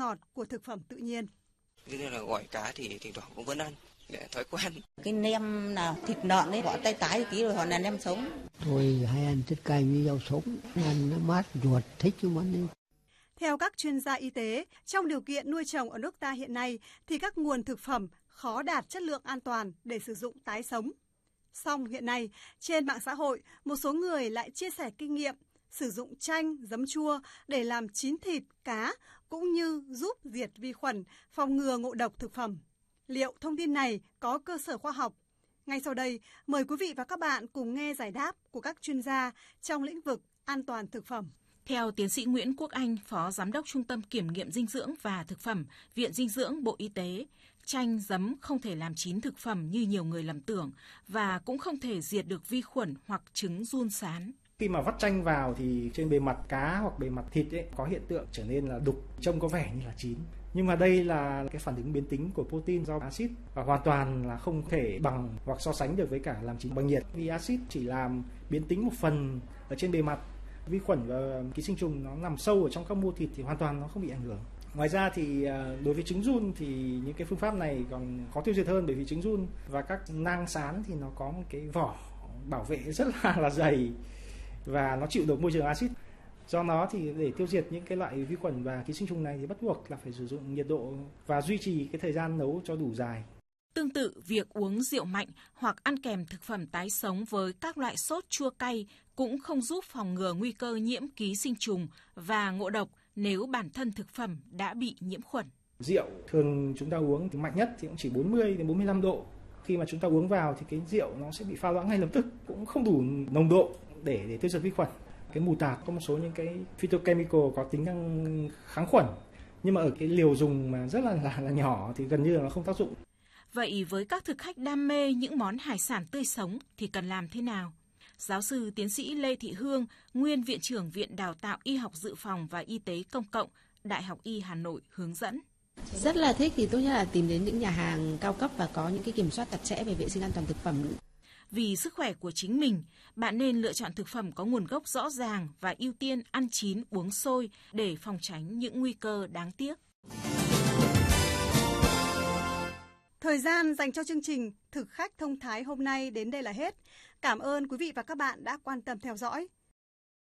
ngọt của thực phẩm tự nhiên. Như là gỏi cá thì thỉnh thoảng cũng vẫn ăn để thói quen. Cái nem nào thịt lợn ấy, họ tay tái tí rồi họ là nem sống. Tôi hay ăn tiết canh với rau sống, ăn nó mát ruột, thích cái món này. Theo các chuyên gia y tế, trong điều kiện nuôi trồng ở nước ta hiện nay thì các nguồn thực phẩm khó đạt chất lượng an toàn để sử dụng tái sống. Song hiện nay, trên mạng xã hội, một số người lại chia sẻ kinh nghiệm sử dụng chanh, giấm chua để làm chín thịt, cá, cũng như giúp diệt vi khuẩn, phòng ngừa ngộ độc thực phẩm. Liệu thông tin này có cơ sở khoa học? Ngay sau đây, mời quý vị và các bạn cùng nghe giải đáp của các chuyên gia trong lĩnh vực an toàn thực phẩm. Theo tiến sĩ Nguyễn Quốc Anh, Phó Giám đốc Trung tâm Kiểm nghiệm Dinh dưỡng và Thực phẩm, Viện Dinh dưỡng Bộ Y tế, chanh, giấm không thể làm chín thực phẩm như nhiều người lầm tưởng và cũng không thể diệt được vi khuẩn hoặc trứng giun sán. Khi mà vắt chanh vào thì trên bề mặt cá hoặc bề mặt thịt ấy, có hiện tượng trở nên là đục, trông có vẻ như là chín. Nhưng mà đây là cái phản ứng biến tính của protein do axit và hoàn toàn là không thể bằng hoặc so sánh được với cả làm chín bằng nhiệt. Vì axit chỉ làm biến tính một phần ở trên bề mặt. Vi khuẩn và ký sinh trùng nó nằm sâu ở trong các mô thịt thì hoàn toàn nó không bị ảnh hưởng. Ngoài ra thì đối với trứng giun thì những cái phương pháp này còn khó tiêu diệt hơn, bởi vì trứng giun và các nang sán thì nó có một cái vỏ bảo vệ rất là dày và nó chịu được môi trường axit. Do đó thì để tiêu diệt những cái loại vi khuẩn và ký sinh trùng này thì bắt buộc là phải sử dụng nhiệt độ và duy trì cái thời gian nấu cho đủ dài. Tương tự, việc uống rượu mạnh hoặc ăn kèm thực phẩm tái sống với các loại sốt chua cay cũng không giúp phòng ngừa nguy cơ nhiễm ký sinh trùng và ngộ độc nếu bản thân thực phẩm đã bị nhiễm khuẩn. Rượu thường chúng ta uống thì mạnh nhất thì cũng chỉ 40 đến 45 độ. Khi mà chúng ta uống vào thì cái rượu nó sẽ bị pha loãng ngay lập tức, cũng không đủ nồng độ để tiêu diệt vi khuẩn. Cái mù tạt có một số những cái phytochemical có tính năng kháng khuẩn, nhưng mà ở cái liều dùng mà rất là nhỏ thì gần như là nó không tác dụng. Vậy với các thực khách đam mê những món hải sản tươi sống thì cần làm thế nào? Giáo sư tiến sĩ Lê Thị Hương, nguyên Viện trưởng Viện Đào tạo Y học Dự phòng và Y tế Công cộng, Đại học Y Hà Nội hướng dẫn. Rất là thích thì tốt nhất là tìm đến những nhà hàng cao cấp và có những cái kiểm soát chặt chẽ về vệ sinh an toàn thực phẩm. Vì sức khỏe của chính mình, bạn nên lựa chọn thực phẩm có nguồn gốc rõ ràng và ưu tiên ăn chín uống sôi để phòng tránh những nguy cơ đáng tiếc. Thời gian dành cho chương trình Thực khách thông thái hôm nay đến đây là hết. Cảm ơn quý vị và các bạn đã quan tâm theo dõi.